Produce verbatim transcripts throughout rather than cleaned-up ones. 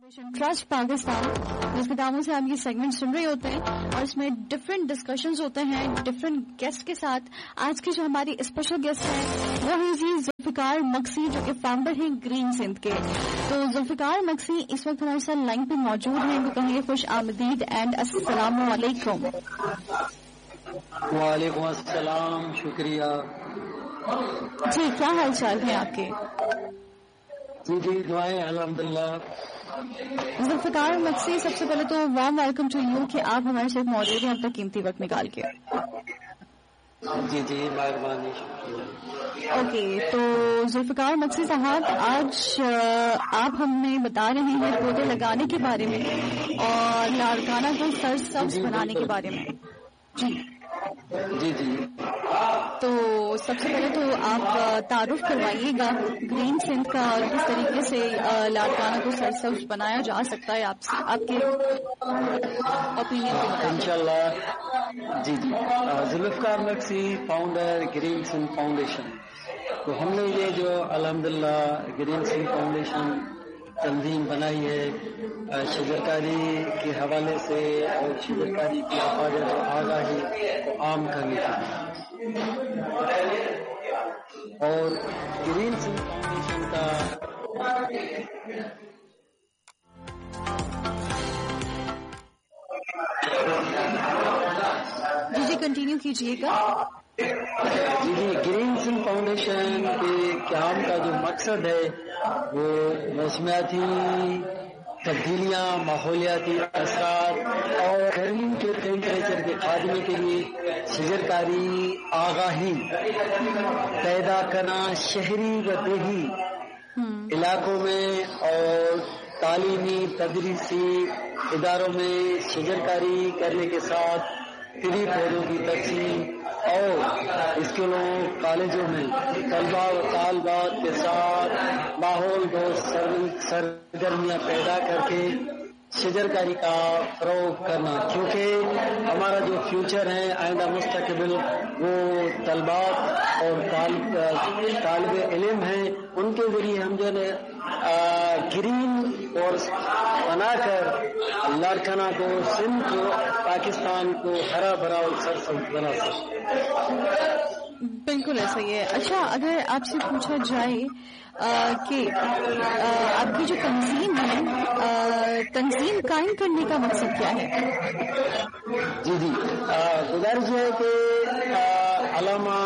Trust Pakistan, جس کے ناموں سے آپ یہ سیگمنٹ سن رہے ہوتے ہیں اور اس میں ڈفرینٹ ڈسکشنز ہوتے ہیں ڈفرینٹ گیسٹ کے ساتھ. آج کی جو ہماری اسپیشل گیسٹ ہیں وہ ہیں جی ذوالفقار مکسی، جو کہ فاؤنڈر ہیں گرین سندھ کے. تو ذوالفقار مکسی اس وقت ہمارے ساتھ لائن پہ موجود ہیں. وہ کہیں گے خوش آمدید اینڈ السلام علیکم. وعلیکم السلام، شکریہ. جی کیا حال چال ہے آپ کے؟ جی جی دعائیں الحمدللہ. ذوالفقار مکسی، سب سے پہلے تو وارم ویلکم ٹو یو کہ آپ ہمارے ساتھ موجود ہیں اپنا قیمتی وقت نکال کے. جی جی مہربانی. اوکے تو ذوالفقار مکسی صاحب، آج آپ ہمیں بتا رہے ہیں پودے لگانے کے بارے میں اور لاڑکانہ کو سرسبز بنانے کے بارے میں. جی جی جی تو سب سے پہلے تو آپ تعارف کروائیے گا گرین سندھ کا اور کس طریقے سے لاڑکانہ کو سرسبز بنایا جا سکتا ہے آپ سے، آپ کے اوپینین کے مطابق. انشاءاللہ. جی جی Zulfiqar mixie, founder green Sindh foundation. تو ہم نے یہ جو الحمدللہ گرین سندھ فاؤنڈیشن تنظیم بنائی ہے شجرکاری کے حوالے سے اور شجرکاری کی حفاظت اور آگاہی کو عام کرنے کے لیے، اور گرین سندھ فاؤنڈیشن کا جی جی کنٹینیو کیجیے گا. جی جی گرین سندھ فاؤنڈیشن کے قیام کا جو مقصد ہے وہ موسمیاتی تبدیلیاں، ماحولیاتی اثرات اور گرمی کے ٹیمپریچر کے خاتمے کے لیے شجرکاری آگاہی پیدا کرنا شہری و دیہی علاقوں میں اور تعلیمی تدریسی اداروں میں شجرکاری کرنے کے ساتھ فری پودوں کی تقسیم اور اسکولوں کالجوں میں طلباء و طالبات کے ساتھ ماحول دوست سرگرمیاں پیدا کر کے شجرکاری کا فروغ کرنا، کیونکہ ہمارا جو فیوچر ہے، آئندہ مستقبل، وہ طلباء اور طالب علم ہیں. ان کے ذریعے ہم جو ہے گرین کورس بنا کر لاڑکانہ کو، سندھ کو، پاکستان کو ہرا بھرا اور سرسبز بنا سکتے. بالکل ایسا ہی ہے. اچھا، اگر آپ سے پوچھا جائے کہ آپ کی جو تنظیم ہے، تنظیم قائم کرنے کا مقصد کیا ہے؟ جی جی گزارش ہے کہ علامہ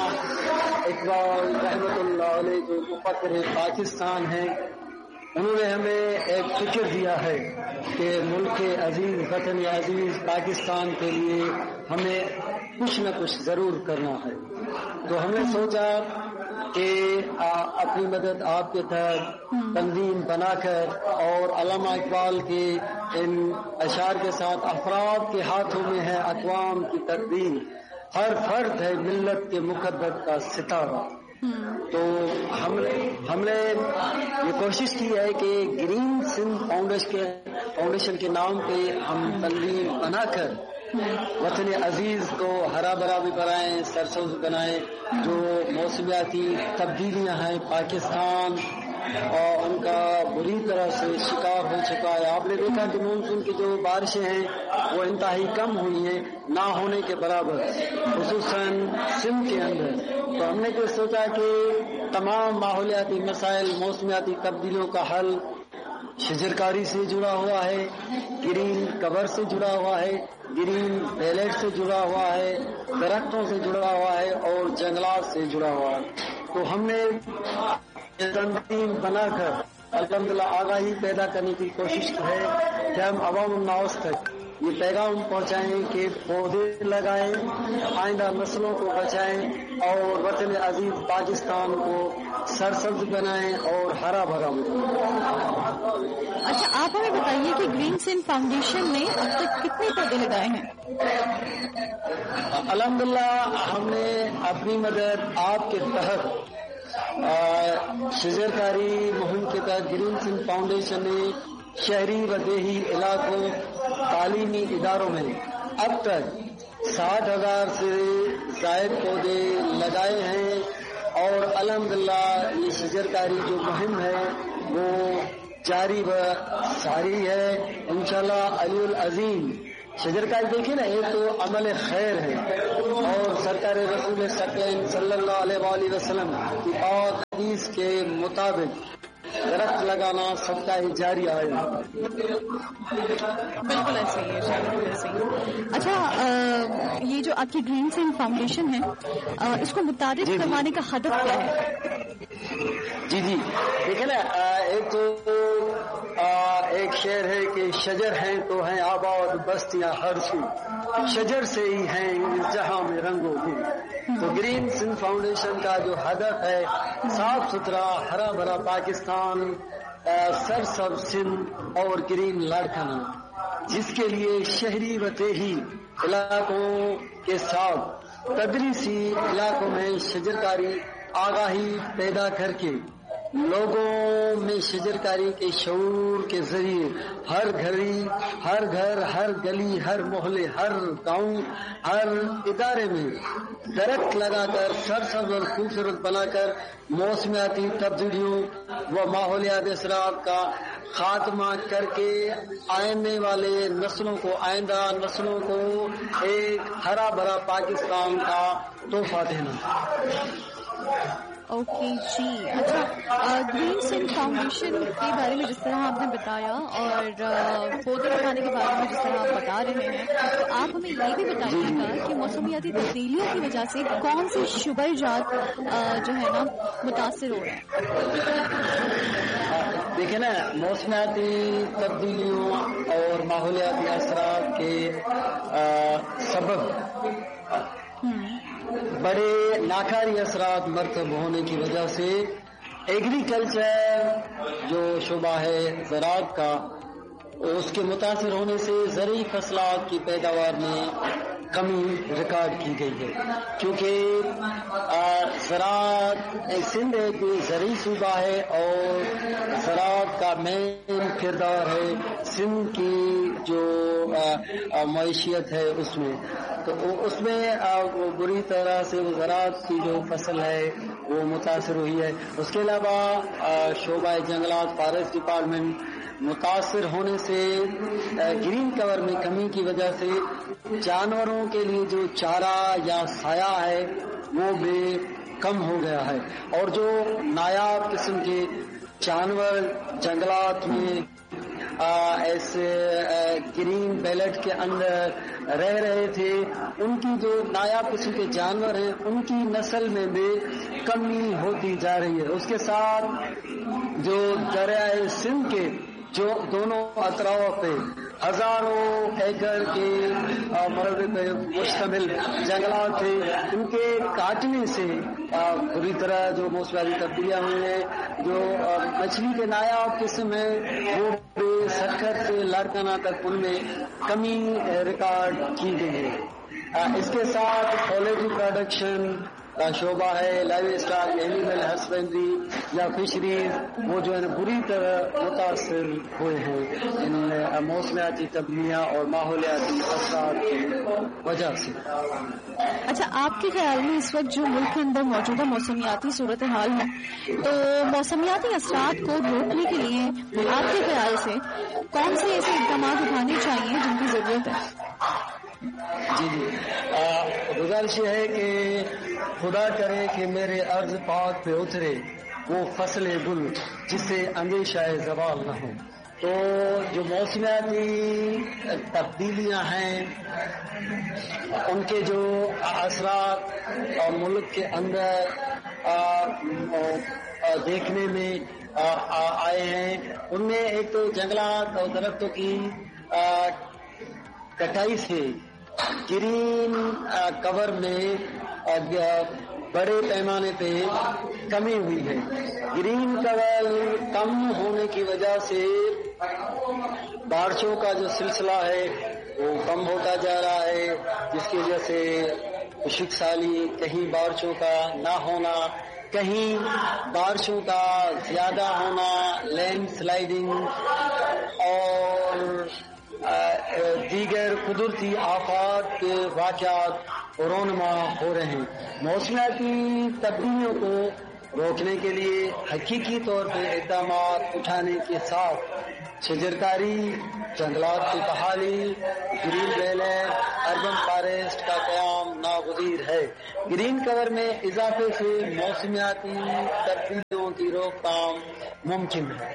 اقبال رحمۃ اللہ علیہ جو مفکر پاکستان ہیں، انہوں نے ہمیں ایک فکر دیا ہے کہ ملک عزیز، وطن عزیز پاکستان کے لیے ہمیں کچھ نہ کچھ ضرور کرنا ہے. تو ہم نے سوچا کہ اپنی مدد آپ کے تحت تنظیم بنا کر اور علامہ اقبال کے ان اشعار کے ساتھ افراد کے ہاتھوں میں ہے اقوام کی تقدیر، ہر فرد ہے ملت کے مقدر کا ستارہ. تو ہم نے ہم نے یہ کوشش کی ہے کہ گرین سندھ فاؤنڈیشن کے نام پہ ہم تنظیم بنا کر وطن عزیز کو ہرا بھرا بھی بنائیں، سرسبز بنائیں. جو موسمیاتی تبدیلیاں ہیں پاکستان اور ان کا بری طرح سے شکار ہو چکا ہے. آپ نے دیکھا کہ مانسون کی جو بارشیں ہیں وہ انتہائی کم ہوئی ہیں، نہ ہونے کے برابر، خصوصاً سندھ کے اندر. تو ہم نے تو سوچا کہ تمام ماحولیاتی مسائل، موسمیاتی تبدیلیوں کا حل شجرکاری سے جڑا ہوا ہے، گرین کور سے جڑا ہوا ہے، گرین بیلٹ سے جڑا ہوا ہے، درختوں سے جڑا ہوا ہے اور جنگلات سے جڑا ہوا ہے. تو ہم نے تنظیم بنا کر الحمدللہ آگاہی پیدا کرنے کی کوشش کی ہے کہ ہم عوام الناس تک یہ پیغام پہنچائیں کہ پودے لگائیں، آئندہ نسلوں کو بچائیں اور وطن عزیز پاکستان کو سرسبز بنائیں اور ہرا بھرا بنائیں. اچھا، آپ ہمیں بتائیے کہ گرین سندھ فاؤنڈیشن نے اب تک کتنے پودے لگائے ہیں؟ الحمدللہ ہم نے اپنی مدد آپ کے تحت شجرکاری مہم کے تحت گرین سندھ فاؤنڈیشن نے شہری و دیہی علاقوں، تعلیمی اداروں میں اب تک ساٹھ ہزار سے زائد پودے لگائے ہیں. اور الحمدللہ یہ شجرکاری جو مہم ہے وہ جاری و ساری ہے انشاءاللہ علی العظیم. شجر کا دیکھیں نا، ایک تو عمل خیر ہے اور سرکار رسول سکین صلی اللہ علیہ وآلہ وسلم کی پاک حدیث کے مطابق درخت لگانا سب کا ہی جاری ہے. بالکل ایسے ہی ہے، بالکل ایسے ہی. اچھا، یہ جو آپ کی گرین سینڈ فاؤنڈیشن ہے، اس کو متعارف کروانے کا ہدف کیا ہے؟ جی جی دیکھیں نا، ایک تو ایک شعر ہے کہ شجر ہیں تو ہیں آباد بستیاں ہر سو، شجر سے ہی ہیں اس جہاں میں رنگوں کی. تو گرین سندھ فاؤنڈیشن کا جو ہدف ہے صاف ستھرا ہرا بھرا پاکستان، سر سب سندھ اور گرین لاڑکانہ، جس کے لیے شہری و دیہی علاقوں کے ساتھ تدریسی علاقوں میں شجرکاری آگاہی پیدا کر کے لوگوں میں شجرکاری کے شعور کے ذریعے ہر گھری ہر گھر ہر گلی ہر محلے ہر گاؤں ہر ادارے میں درخت لگا کر سرسبز اور خوبصورت بنا کر موسمیاتی تبدیلیوں و ماحولیاتی اثرات کا خاتمہ کر کے آنے والے نسلوں کو آئندہ نسلوں کو ایک ہرا بھرا پاکستان کا تحفہ دینا. اوکے جی. اچھا، گرین سینڈ فاؤنڈیشن کے بارے میں جس طرح آپ نے بتایا اور پودے لگانے کے بارے میں جس طرح آپ بتا رہے ہیں، تو آپ ہمیں یہ بھی بتائیے گا کہ موسمیاتی تبدیلیوں کی وجہ سے کون سے شعبہ جات جو ہے نا متاثر ہو رہے ہیں؟ دیکھیں نا، موسمیاتی تبدیلیوں اور ماحولیاتی اثرات کے سبب بڑے ناکاری اثرات مرتب ہونے کی وجہ سے ایگریکلچر جو شعبہ ہے زراعت کا، اس کے متاثر ہونے سے زرعی فصلات کی پیداوار میں کمی ریکارڈ کی گئی ہے. کیونکہ زراعت سندھ ایک زرعی صوبہ ہے اور زراعت کا مین کردار ہے سندھ کی جو معیشت ہے اس میں. تو اس میں وہ بری طرح سے وہ زراعت کی جو فصل ہے وہ متاثر ہوئی ہے. اس کے علاوہ شعبہ جنگلات فارسٹ ڈپارٹمنٹ متاثر ہونے سے گرین کور میں کمی کی وجہ سے جانوروں کے لیے جو چارہ یا سایہ ہے وہ بھی کم ہو گیا ہے. اور جو نایاب قسم کے جانور جنگلات میں ایسے گرین بیلٹ کے اندر رہ رہے تھے، ان کی جو نایاب قسم کے جانور ہیں ان کی نسل میں بھی کمی ہوتی جا رہی ہے. اس کے ساتھ جو دریائے سندھ کے جو دونوں اطراف پہ ہزاروں ایکڑ کے مربع پہ مشتمل جنگلات تھے، ان کے کاٹنے سے بری طرح جو موسمیاتی تبدیلیاں ہوئی ہیں. جو مچھلی کے نایاب قسم ہیں وہ بھی ستر سے لاڑکانہ تک ان میں کمی ریکارڈ کی گئی ہے. اس کے ساتھ پولیٹری پروڈکشن کا شعبہ ہے، لائیو اسٹاک اینیمل ہسبینڈری یا فشریز، وہ جو ہے بری طرح متاثر ہوئے ہیں ان موسمیاتی تبدیلیاں اور ماحولیاتی اثرات کی وجہ سے. اچھا، آپ کے خیال میں اس وقت جو ملک کے اندر موجودہ موسمیاتی صورتحال ہے، تو موسمیاتی اثرات کو روکنے کے لیے آپ کے خیال سے کون سے ایسے اقدامات اٹھانے چاہیے جن کی ضرورت ہے؟ جی جی گزارش یہ ہے کہ خدا کرے کہ میرے عرض پاک پہ اترے وہ فصل گل جس سے اندیشہ زوال نہ ہو. تو جو موسمیاتی تبدیلیاں ہیں ان کے جو اثرات ملک کے اندر دیکھنے میں آئے ہیں، ان میں ایک تو جنگلات اور درختوں کی کٹائی سے گرین کور میں بڑے پیمانے پہ کمی ہوئی ہے. گرین کور کم ہونے کی وجہ سے بارشوں کا جو سلسلہ ہے وہ کم ہوتا جا رہا ہے، جس کی وجہ سے خشک سالی، کہیں بارشوں کا نہ ہونا، کہیں بارشوں کا زیادہ ہونا، لینڈ سلائڈنگ اور دیگر قدرتی آفات کے واقعات رونما ہو رہے ہیں. موسمیاتی تبدیلیوں کو روکنے کے لیے حقیقی طور پہ اقدامات اٹھانے کے ساتھ شجرکاری، جنگلات کی بحالی، گرین بیلٹ، اربن فارسٹ کا قیام ناگزیر ہے۔ گرین کور میں اضافے سے موسمیاتی تبدیلیوں کی روک تھام ممکن ہے۔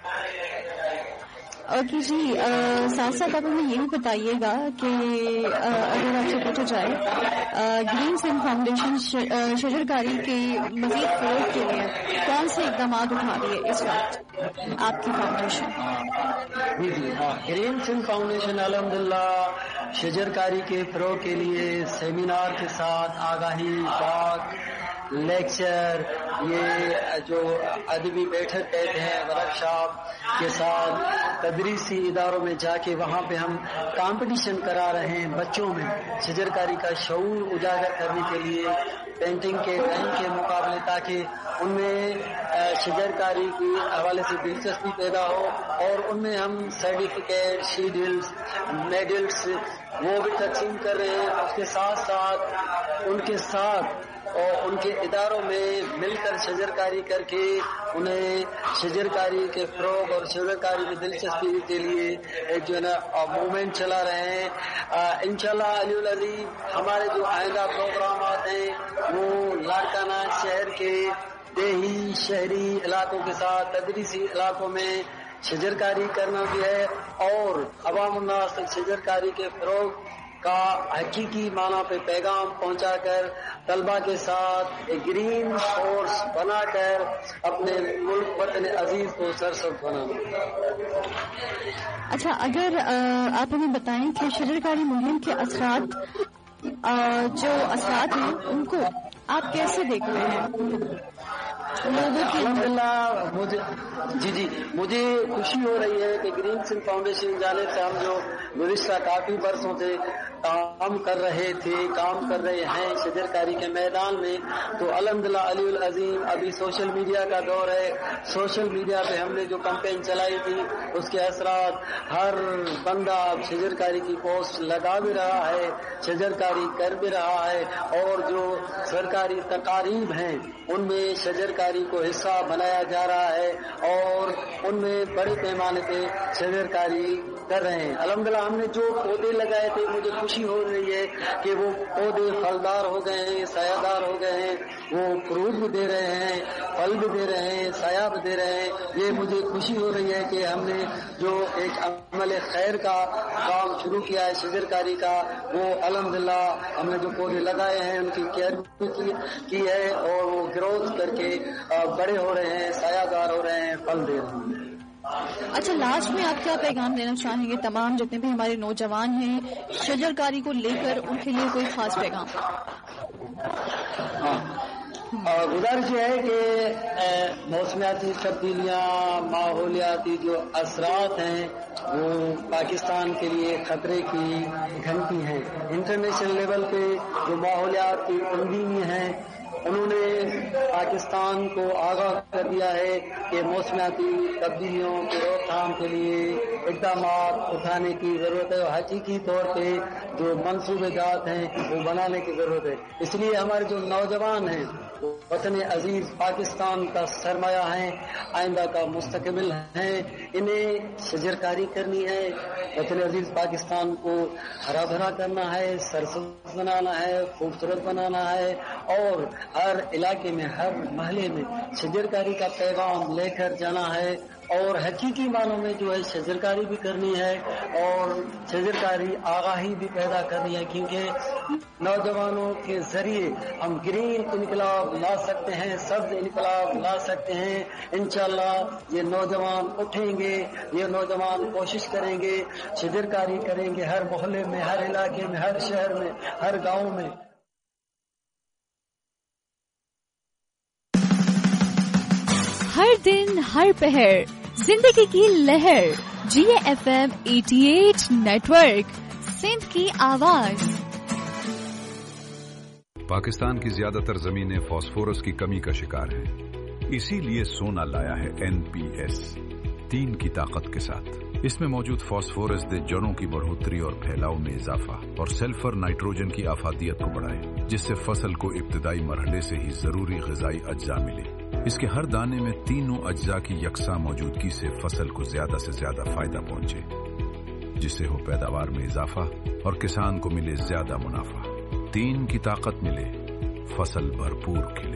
اوکے جی، ساتھ ساتھ آپ ہمیں یہ بھی بتائیے گا کہ اگر آپ سے پوچھا جائے گرین سندھ فاؤنڈیشن شجرکاری کے مزید فروغ کے لیے کون سے اقدامات اٹھا رہی ہے اس وقت آپ کی فاؤنڈیشن؟ جی جی ہاں، گرین سندھ فاؤنڈیشن الحمدللہ شجرکاری کے فروغ کے لیے سیمینار کے ساتھ آگاہی ٹاک، لیکچر، یہ جو ادبی بیٹھک کہتے ہیں، ورکشاپ کے ساتھ تدریسی اداروں میں جا کے وہاں پہ ہم کمپٹیشن کرا رہے ہیں بچوں میں شجرکاری کا شعور اجاگر کرنے کے لیے، پینٹنگ کے ڈرائنگ کے مقابلے، تاکہ ان میں شجرکاری کے حوالے سے دلچسپی پیدا ہو اور ان میں ہم سرٹیفکیٹ، شیلڈز، میڈلز وہ بھی تقسیم کر رہے ہیں۔ اس کے ساتھ ساتھ ان کے ساتھ اور ان کے اداروں میں مل کر شجرکاری کر کے انہیں شجرکاری کے فروغ اور شجرکاری میں دلچسپی کے لیے ایک جو ہے نا موومنٹ چلا رہے ہیں۔ انشاءاللہ علی العظیم ہمارے جو آئندہ پروگرامات ہیں وہ لاڑکانہ شہر کے دیہی شہری علاقوں کے ساتھ تدریسی علاقوں میں شجرکاری کرنا بھی ہے اور عوام الناس تک شجرکاری کے فروغ کا حقیقی معنی پہ پیغام پہنچا کر طلبہ کے ساتھ ایک گرین فورس بنا کر اپنے ملک وطن عزیز کو سرسبز بنانا۔ اچھا، اگر آپ ہمیں بتائیں کہ شجرکاری مہم کے اثرات جو اثرات ہیں ان کو آپ کیسے دیکھ رہے ہیں؟ الحمدللہ مجھے جی جی مجھے خوشی ہو رہی ہے کہ گرین سندھ فاؤنڈیشن جانب سے ہم جو گزشتہ کافی برسوں سے کام کر رہے تھے کام کر رہے ہیں شجرکاری کے میدان میں، تو الحمدللہ علی العظیم ابھی سوشل میڈیا کا دور ہے۔ سوشل میڈیا پہ ہم نے جو کمپین چلائی تھی اس کے اثرات ہر بندہ شجرکاری کی پوسٹ لگا بھی رہا ہے، شجرکاری کر بھی رہا ہے، اور جو سرکاری تقاریب ہیں ان میں شجرکاری کو حصہ بنایا جا رہا ہے اور ان میں بڑے پیمانے پہ شجرکاری کر رہے ہیں۔ الحمدللہ ہم نے جو پودے لگائے تھے مجھے خوشی ہو رہی ہے کہ وہ پودے پھلدار ہو گئے ہیں، سایہ دار ہو گئے ہیں، وہ فروٹ بھی دے رہے ہیں، پھل بھی دے رہے ہیں، سایہ بھی دے رہے ہیں۔ یہ مجھے خوشی ہو رہی ہے کہ ہم نے جو ایک عمل خیر کا کام شروع کیا ہے شجرکاری کا، وہ الحمدللہ ہم نے جو پودے لگائے ہیں ان کی کیئر بھی کی ہے اور وہ گروتھ کر کے بڑے ہو رہے ہیں، سایہ دار ہو رہے ہیں، پھل دے رہے ہیں۔ اچھا، لاسٹ میں آپ کیا پیغام دینا چاہیں گے تمام جتنے بھی ہمارے نوجوان ہیں شجرکاری کو لے کر، ان کے لیے کوئی خاص پیغام؟ ہاں، گزارش یہ ہے کہ موسمیاتی تبدیلیاں، ماحولیاتی جو اثرات ہیں وہ پاکستان کے لیے خطرے کی گھنٹی ہیں۔ انٹرنیشنل لیول پہ جو ماحولیاتی تنظیمیں ہیں انہوں نے پاکستان کو آگاہ کر دیا ہے کہ موسمیاتی تبدیلیوں کی روک تھام کے لیے اقدامات اٹھانے کی ضرورت ہے اور حقیقی طور پہ جو منصوبے جات ہیں وہ بنانے کی ضرورت ہے۔ اس لیے ہمارے جو نوجوان ہیں وطن عزیز پاکستان کا سرمایہ ہیں، آئندہ کا مستقبل ہیں، انہیں شجرکاری کرنی ہے، وطن عزیز پاکستان کو ہرا بھرا کرنا ہے، سرسبز بنانا ہے، خوبصورت بنانا ہے اور ہر علاقے میں ہر محلے میں شجرکاری کا پیغام لے کر جانا ہے اور حقیقی معنوں میں جو ہے شجرکاری بھی کرنی ہے اور شجرکاری آگاہی بھی پیدا کرنی ہے، کیونکہ نوجوانوں کے ذریعے ہم گرین انقلاب لا سکتے ہیں، سبز انقلاب لا سکتے ہیں۔ انشاءاللہ یہ نوجوان اٹھیں گے، یہ نوجوان کوشش کریں گے، شجرکاری کریں گے ہر محلے میں، ہر علاقے میں، ہر شہر میں، ہر گاؤں میں۔ ہر دن ہر پہر زندگی کی لہر، جی A F M eighty eight net work, Sindh کی آواز۔ پاکستان کی زیادہ تر زمینیں فاسفورس کی کمی کا شکار ہیں، اسی لیے سونا لایا ہے این پی ایس تین کی طاقت کے ساتھ۔ اس میں موجود فاسفورس دے جڑوں کی بڑھوتری اور پھیلاؤ میں اضافہ اور سلفر نائٹروجن کی افادیت کو بڑھائے، جس سے فصل کو ابتدائی مرحلے سے ہی ضروری غذائی اجزاء ملے۔ इसके हर दाने में तीनों अज्जा की यकसा मौजूदगी से फसल को ज्यादा से ज्यादा फायदा पहुंचे, जिससे हो पैदावार में इजाफा और किसान को मिले ज्यादा मुनाफा। तीन की ताकत मिले, फसल भरपूर खिले।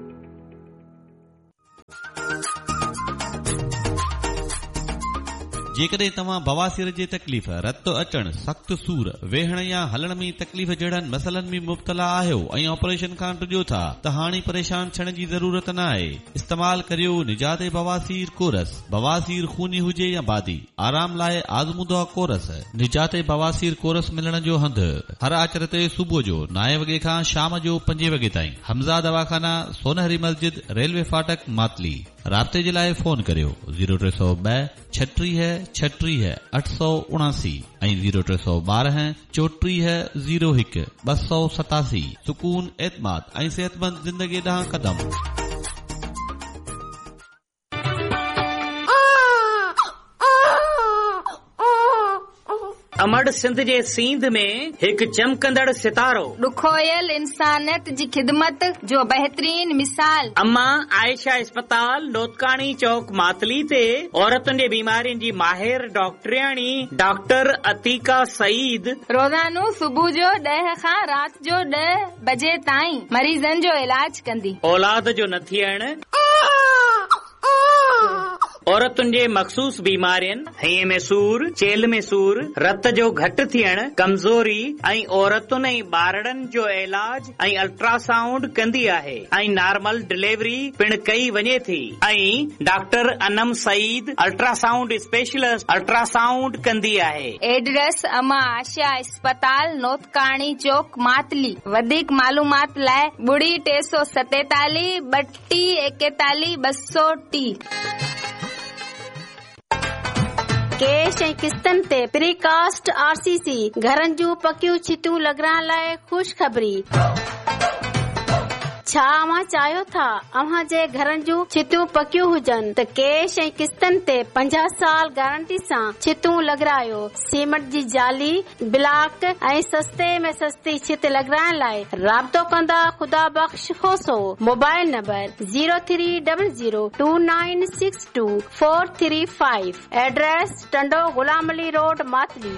जेकॾहिं तव्हां बवासीर जे तकलीफ़, रत अचण, सख़्त सूर, वेहण या हलण में तकलीफ़ जहिड़नि मसलनि में मुब्तला आहियो ऐं ऑपरेशन खां टिजो था त हाणे परेशान थियण जी ज़रूरत न आहे। इस्तेमाल करियो निजात बवासीर कोरस। बवासीर खूनी हुजे या बादी, आराम लाइ आज़मूदा कोरस। निजात बवासीर कोरस मिलण जो हंधि हर आचर ते सुबुह जो नाए वॻे खां शाम जो पंजे वॻे ताईं। हमज़ा दवाखाना, सोनहरी मस्जिद, रेलवे फाटक, मातली। राब्ते जे लाइ फोन करियो ज़ीरो टे सौ ॿ छटीह छटीह अठ सौ उणासी ऐं ज़ीरो टे सौ ॿारहं चोटीह ज़ीरो हिकु ॿ सौ सतासी। सुकून, एतमाद ऐं सेहतमंद ज़िंदगी ॾांहुं क़दम। अमड़ सिंध जे सींध में हिकु चमकंदड़ सितारो, ॾुखोयल इंसानियत जी ख़िदमत जो बहितरीन मिसाल। अम्मा आयशा अस्पताल, नोतकाणी चौक, मातली ते औरतुनि जे बीमारियुनि जी माहिर डॉक्टरियाणी डॉक्टर अतीका सईद रोज़ानो सुबुह जो ॾह खां राति जो ॾह बजे ताईं मरीज़नि जो इलाज कंदी। औलाद जो न थियण, औरतुनि जे मखसूस बीमारियुनि, हईअ में सूर, चेल में सूर, रत जो घटि थियण, कमज़ोरी ऐं औरतुनि ऐं ॿारड़नि जो इलाज ऐं अल्ट्रासाउंड कंदी आहे ऐं नॉर्मल डिलीवरी पिण कई वञे थी। ऐं doctor Anam Saeed ultrasound specialist ultrasound कंदी आहे। एड्रेस अमा आशा अस्पताल, नोतकाणी चौक, मातली। वधीक मालूमात लाइ ॿुड़ी टे सौ सतेतालीह ॿटीह एकतालीह ॿ सौ टी। कैश ऐं किस्तनि ते प्रीकास्ट आरसीसी घरनि जूं पकियूं छितूं लॻाइण लाइ ख़ुशख़बरी। छा अव्हां चाहियो था अव्हां जे घरनि जूं छितूं पकियूं हुजनि त कैश ऐं किस्तनि ते पंजाह साल गारंटी सां छितूं लॻारायो। सीमेंट जी जाली, ब्लॉक ऐं सस्ते में सस्ती छित लॻाइण लाइ राब्तो कंदा ख़ुदा बख़्श खोसो। Mobile number zero three double zero two nine six to four three five. Address Tando Ghulam Ali road, Matali.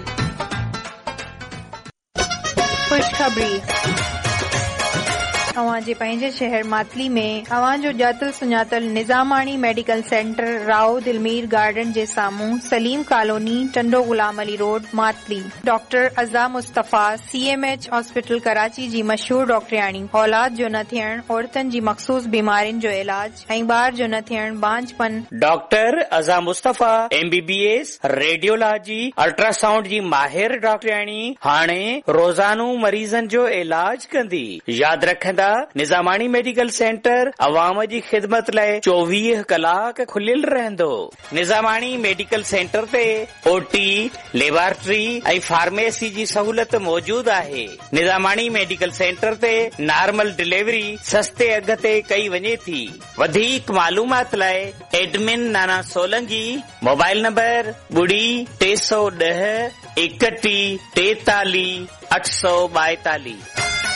ख़ुशख़बरी। अव्हां जे पंहिंजे शहर मातली में अव्हां जो ॼातल सुञातल निज़ामाणी मेडिकल सेंटर राओ दिलमीर गार्डन जे साम्हूं Salim colony, Tando Ghulam Ali road, Matali. Doctor अज़ा मुस्तफ़ा सीएमएच हॉस्पिटल कराची जी मशहूर डॉक्टरियाणी औलाद जो न थियण, औरतुनि जी मखसूस बीमारियुनि जो इलाज ऐं ॿार जो न थियण, बांझपन। डॉक्टर अज़ा मुस्तफ़ा एमबीबीएस रेडियोलॉजी अल्ट्रासाउंड जी माहिर डॉक्टरियाणी हाणे रोज़ानो मरीज़नि जो इलाज कंदी। यादि रखंदा निज़ामाणी मेडिकल सेंटर अवाम जी ख़िदमत लाइ चोवीह कलाक खुलियल रहंदो। निज़ामाणी मेडिकल सेंटर ते ओटी, लेबोरेटरी ऐं फार्मेसी जी सहूलियत मौजूद आहे। निज़ामाणी मेडिकल सेंटर ते नॉर्मल डिलीवरी सस्ते अघ ते कई वञे थी। वधीक मालूमात लाइ एडमिन नाना सोलंगी, मोबाइल नंबर ॿुड़ी टे सौ ॾह एकटीह टेतालीह अठ सौ ॿाएतालीह।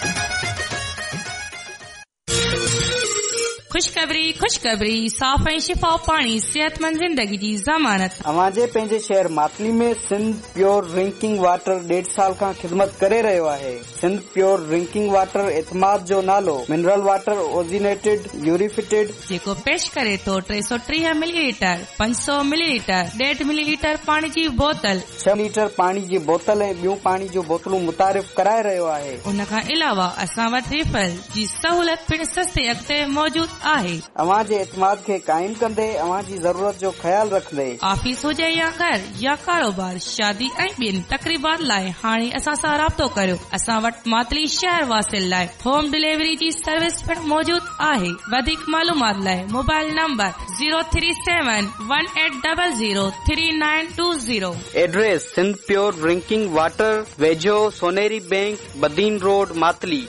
खुशखबरी खुशखबरी साफ़ ऐं शिफा पाणी सेहतमंद जिंदगी जी ज़मानत। अव्हां जे पंहिंजे शहर मातली में सिंध प्योर ड्रिंकिंग वाटर ॾेढ साल खां ख़िदमत करे रहियो आहे। सिंध प्योर ड्रिंकिंग वाटर एतमाद जो नालो मिनरल वाटर ओरिजिनेटेड यूरिफिटेड जेको पेश करे थो टे सौ टीह मिलीलीटर, पंज सौ मिलीलीटर, ॾेढ मिलीलीटर पाणी जी बोतल, छह लीटर पाणी जी बोतल ऐं ॿियूं पाणी जूं बोतलूं मुतारिफ़ कराए रहियो आहे। उन खां अलावा असां वटि रिफल जी सहूलियत पिण सस्ते अघ ते मौजूद आहे। अव्हां जे एतमाद खे काइम कंदे अव्हां जी ज़रूरत जो ख्याल रखंदे ऑफिस हुजे या घर या कारोबार, शादी ऐं ॿियनि तक़रीबात लाइ हाणे असां सां राब्तो करियो। असां वटि मातली शहर वासिल लाइ होम डिलीवरी जी सर्विस पिण मौजूद आहे। वधीक मालूमात लाइ mobile number zero three seven one eight double zero three nine to zero. Address Sindh pure drinking water, वेझो सोनेरी बैंक, बदीन रोड, मातली।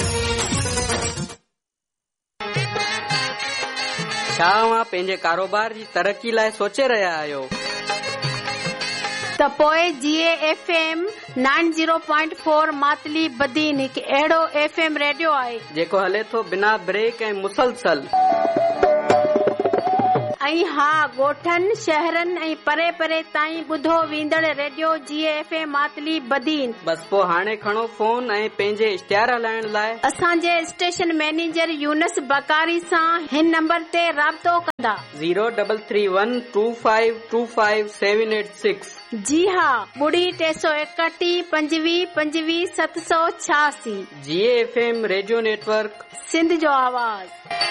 छा अव्हां पंहिंजे कारोबार जी तरक़ी लाइ सोचे रहिया आहियो? त पोइ जीए F M nine zero point four Matali Badin हिकु अहिड़ो एफ एम रेडियो आहे जेको हले थो बिना ब्रेक ऐं मुसलसल। ऐं हा ॻोठनि शहरनि ऐं परे परे ताईं ॿुधो वेंदड़ radio ji F A Matali Badin. बस पोइ हाणे खणो फोन ऐं पंहिंजे इश्तिहार हलाइण लाइ असांजे स्टेशन मैनेजर यूनस बकारी सां हिन नंबर ते राब्तो कंदा। Zero double three one two five to five seven eight six. जी हा, ॿुड़ी टे सौ एकटीह पंजवीह पंजवीह सत सौ छियासी। जी F M radio network, Sindh जो आवाज़।